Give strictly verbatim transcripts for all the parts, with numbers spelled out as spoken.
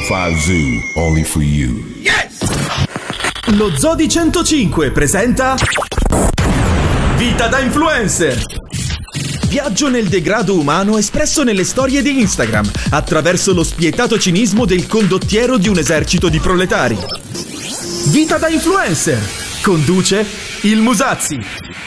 centocinque Zoo, only for you. Yes! Lo Zoo di centocinque presenta Vita da Influencer. Viaggio nel degrado umano espresso nelle storie di Instagram attraverso lo spietato cinismo del condottiero di un esercito di proletari. Vita da Influencer. Conduce il Musazzi.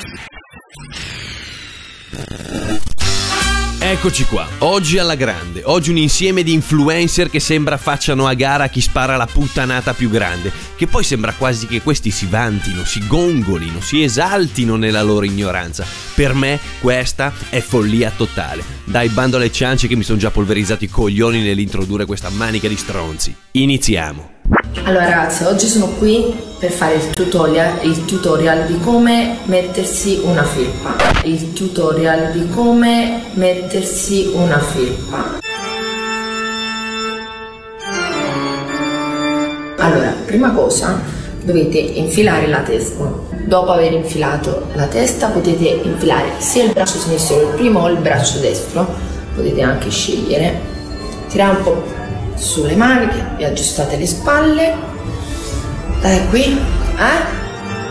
Eccoci qua, oggi alla grande, oggi un insieme di influencer che sembra facciano a gara a chi spara la puttanata più grande, che poi sembra quasi che questi si vantino, si gongolino, si esaltino nella loro ignoranza. Per me questa è follia totale. Dai, bando alle ciance che mi sono già polverizzato i coglioni nell'introdurre questa manica di stronzi. Iniziamo. Allora ragazzi, oggi sono qui per fare il tutorial, il tutorial di come mettersi una felpa. Il tutorial di come mettersi una felpa. Allora, prima cosa dovete infilare la testa. Dopo aver infilato la testa potete infilare sia il braccio sinistro il primo o il braccio destro. Potete anche scegliere. Tirare un po' sulle maniche, vi aggiustate le spalle, dai qui, eh?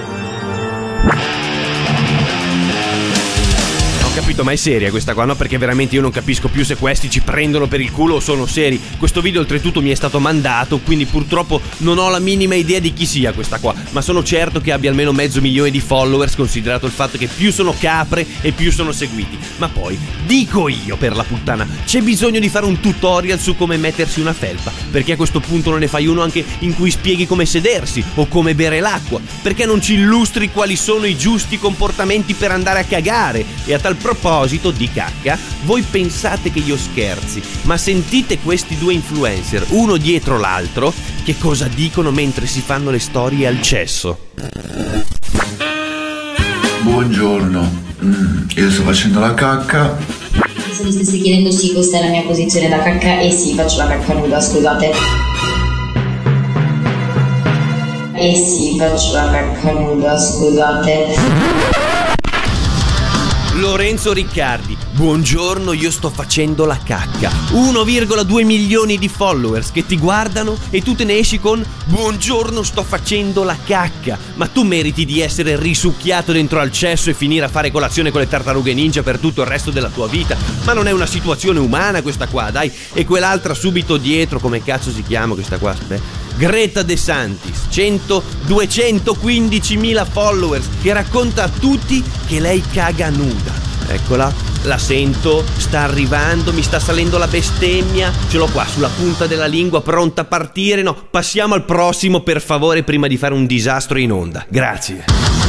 Ho capito, ma è seria questa qua, no? Perché veramente io non capisco più se questi ci prendono per il culo o sono seri. Questo video oltretutto mi è stato mandato, quindi purtroppo non ho la minima idea di chi sia questa qua, ma sono certo che abbia almeno mezzo milione di followers, considerato il fatto che più sono capre e più sono seguiti. Ma poi, dico io per la puttana, c'è bisogno di fare un tutorial su come mettersi una felpa? Perché a questo punto non ne fai uno anche in cui spieghi come sedersi o come bere l'acqua? Perché non ci illustri quali sono i giusti comportamenti per andare a cagare? E a tal proposito di cacca, voi pensate che io scherzi, ma sentite questi due influencer, uno dietro l'altro, che cosa dicono mentre si fanno le storie al cesso. Buongiorno, mm, io sto facendo la cacca. Se mi stessi chiedendo sì, questa è la mia posizione da cacca e sì, faccio la cacca nuda, scusate. E sì, faccio la cacca nuda, scusate. Lorenzo Riccardi, buongiorno, io sto facendo la cacca. uno virgola due milioni di followers che ti guardano e tu te ne esci con buongiorno, sto facendo la cacca. Ma tu meriti di essere risucchiato dentro al cesso e finire a fare colazione con le tartarughe ninja per tutto il resto della tua vita. Ma non è una situazione umana questa qua, dai. E quell'altra subito dietro, come cazzo si chiama questa qua? Aspetta. Greta De Santis, cento duecentoquindicimila followers, che racconta a tutti che lei caga nuda. Eccola, la sento, sta arrivando, mi sta salendo la bestemmia, ce l'ho qua sulla punta della lingua, pronta a partire. No, passiamo al prossimo per favore, prima di fare un disastro in onda. Grazie.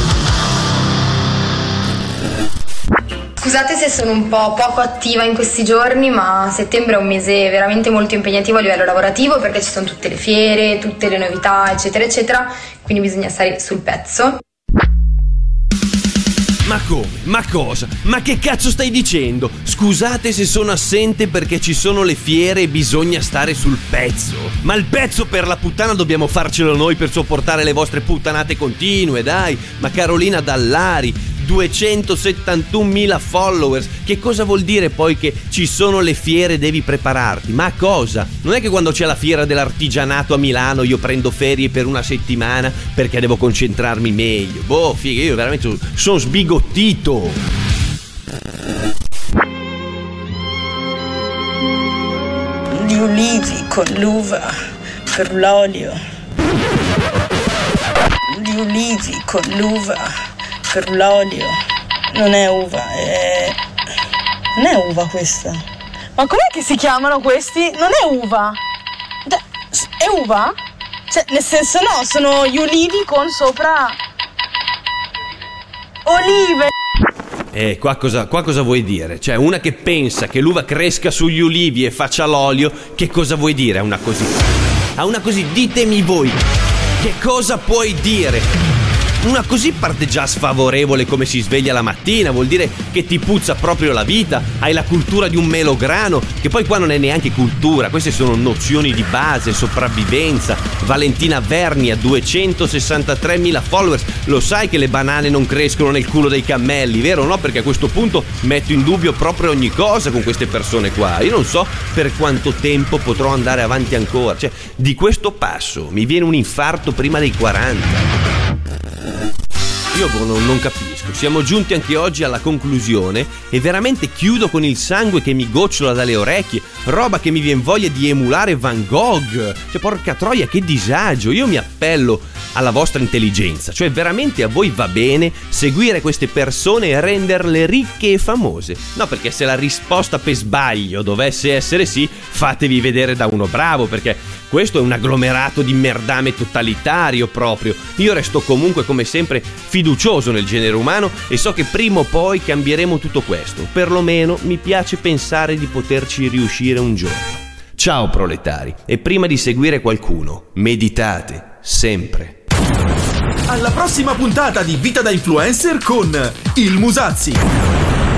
Scusate se sono un po' poco attiva in questi giorni, ma settembre è un mese veramente molto impegnativo a livello lavorativo perché ci sono tutte le fiere, tutte le novità, eccetera, eccetera, quindi bisogna stare sul pezzo. Ma come? Ma cosa? Ma che cazzo stai dicendo? Scusate se sono assente perché ci sono le fiere e bisogna stare sul pezzo. Ma il pezzo per la puttana dobbiamo farcelo noi per sopportare le vostre puttanate continue, dai. Ma Carolina Dallari, duecentosettantunomila followers, che cosa vuol dire poi che ci sono le fiere e devi prepararti? Ma cosa? Non è che quando c'è la fiera dell'artigianato a Milano io prendo ferie per una settimana perché devo concentrarmi meglio. Boh, figa, io veramente sono sbigottito. Gli ulivi con l'uva per l'olio. Gli ulivi con l'uva per l'olio. Non è uva, è... non è uva questa. Ma com'è che si chiamano questi? Non è uva. È uva? Cioè, nel senso no, sono gli ulivi con sopra olive. Eh, qua cosa, qua cosa vuoi dire? Cioè, una che pensa che l'uva cresca sugli ulivi e faccia l'olio, che cosa vuoi dire a una così? A una così, ditemi voi, che cosa puoi dire? una così parte già sfavorevole come si sveglia la mattina, vuol dire che ti puzza proprio la vita, hai la cultura di un melograno, che poi qua non è neanche cultura, queste sono nozioni di base, sopravvivenza. Valentina Verni ha duecentosessantatremila followers, lo sai che le banane non crescono nel culo dei cammelli, vero o no? Perché a questo punto metto in dubbio proprio ogni cosa con queste persone qua. Io non so per quanto tempo potrò andare avanti ancora, cioè di questo passo mi viene un infarto prima dei quaranta. Io non, non capisco, siamo giunti anche oggi alla conclusione e veramente chiudo con il sangue che mi gocciola dalle orecchie, roba che mi viene voglia di emulare Van Gogh, cioè porca troia che disagio. Io mi appello alla vostra intelligenza, cioè veramente a voi va bene seguire queste persone e renderle ricche e famose? No, perché se la risposta per sbaglio dovesse essere sì, fatevi vedere da uno bravo, perché questo è un agglomerato di merdame totalitario proprio. Io resto comunque come sempre fiducioso nel genere umano e so che prima o poi cambieremo tutto questo, perlomeno mi piace pensare di poterci riuscire un giorno. Ciao proletari, e prima di seguire qualcuno, meditate sempre. Alla prossima puntata di Vita da Influencer con il Musazzi.